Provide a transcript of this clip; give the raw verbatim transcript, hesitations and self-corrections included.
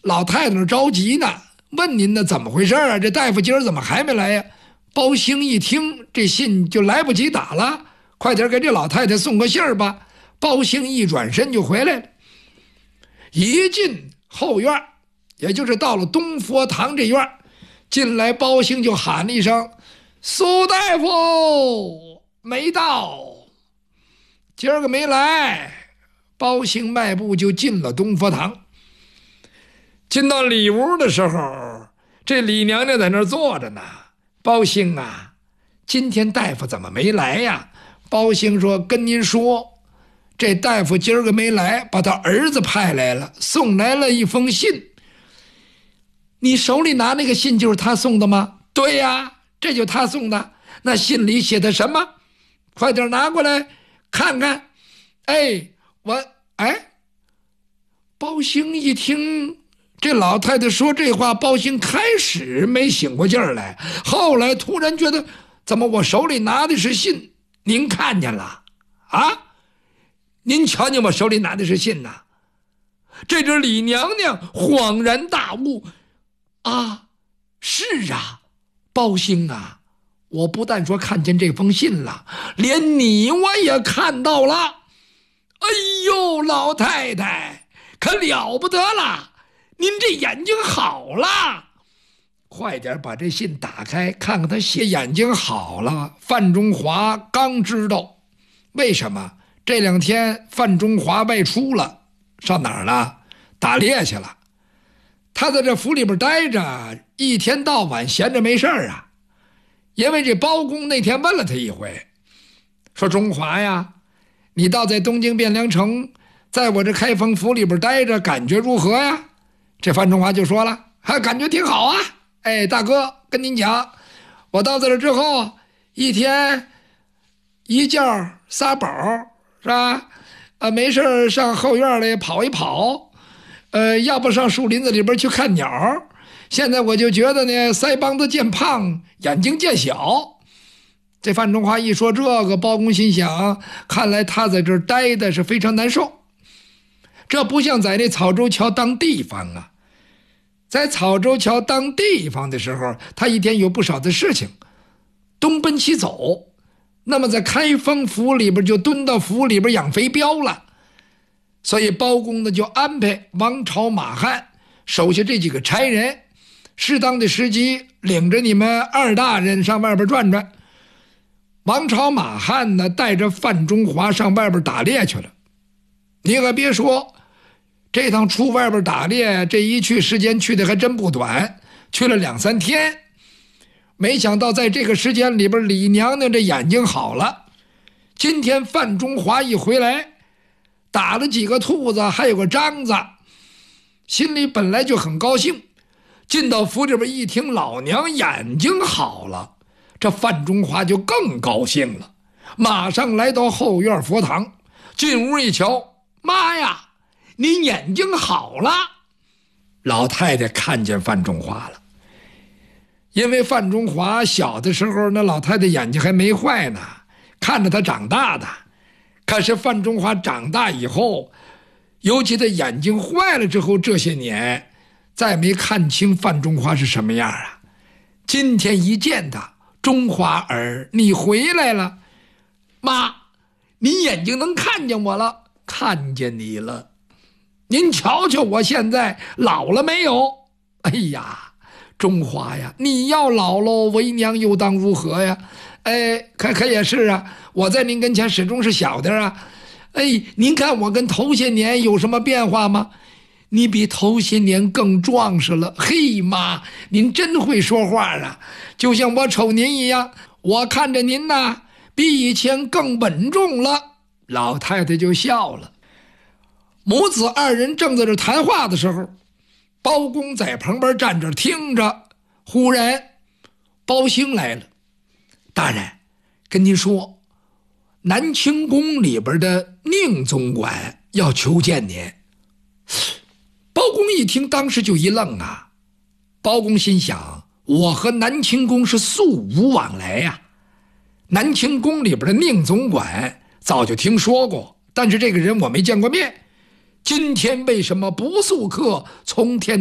老太太那着急呢，问您呢怎么回事啊？这大夫今儿怎么还没来呀？包兴一听这信就来不及打了，快点给这老太太送个信儿吧。包兴一转身就回来了，一进后院，也就是到了东佛堂这院，进来包兴就喊了一声：“苏大夫没到。”今儿个没来。包兴迈步就进了东佛堂。进到里屋的时候，这李娘娘在那儿坐着呢。包兴啊，今天大夫怎么没来呀？包兴说：“跟您说，这大夫今儿个没来，把他儿子派来了，送来了一封信。你手里拿那个信就是他送的吗？”“对呀，这就他送的。”“那信里写的什么？快点拿过来看看。”“哎，我哎。”包兴一听这老太太说这话，包兴开始没醒过劲儿来，后来突然觉得，怎么我手里拿的是信，您看见了啊？您瞧见我手里拿的是信呐？这只李娘娘恍然大悟，啊，是啊，包兴啊，我不但说看见这封信了，连你我也看到了。哎呦，老太太可了不得了，您这眼睛好了，快点把这信打开看看他写眼睛好了。范中华刚知道，为什么这两天范中华外出了，上哪儿了？打猎去了。他在这府里边待着，一天到晚闲着没事儿啊。因为这包公那天问了他一回，说：“中华呀，你倒在东京汴梁城，在我这开封府里边待着，感觉如何呀？”这范中华就说了：“还感觉挺好啊。哎，大哥，跟您讲，我到这了之后，一天一觉仨饱，是吧？啊，没事上后院里跑一跑，呃，要不上树林子里边去看鸟。现在我就觉得呢，腮帮子见胖，眼睛见小。”这范中华一说这个，包公心想，看来他在这儿待的是非常难受。这不像在那草州桥当地方啊，在草州桥当地方的时候，他一天有不少的事情，东奔西走。那么在开封府里边就蹲到府里边养肥膘了，所以包公呢就安排王朝、马汉手下这几个差人，适当的时机领着你们二大人上外边转转。王朝、马汉呢带着范中华上外边打猎去了。你可别说，这趟出外边打猎，这一去时间去的还真不短，去了两三天。没想到在这个时间里边，李娘娘这眼睛好了。今天范中华一回来，打了几个兔子，还有个獐子，心里本来就很高兴。进到府里边一听老娘眼睛好了，这范中华就更高兴了，马上来到后院佛堂，进屋一瞧，妈呀，您眼睛好了！老太太看见范中华了，因为范中华小的时候，那老太太眼睛还没坏呢，看着他长大的。可是范中华长大以后，尤其他眼睛坏了之后，这些年再没看清范中华是什么样啊。今天一见他，中华儿，你回来了。妈，你眼睛能看见我了？看见你了。您瞧瞧我现在老了没有？哎呀，中华呀，你要老喽，为娘又当如何呀？哎，可可也是啊，我在您跟前始终是小的啊。哎，您看我跟头些年有什么变化吗？你比头些年更壮实了。嘿妈，您真会说话啊，就像我瞅您一样，我看着您呐，比以前更稳重了。老太太就笑了。母子二人正在这谈话的时候，包公在旁边站着听着，忽然包兴来了。大人，跟您说，南清宫里边的宁总管要求见您。包公一听，当时就一愣啊。包公心想，我和南清宫是素无往来呀、啊。南清宫里边的宁总管早就听说过，但是这个人我没见过面。今天为什么不速客从天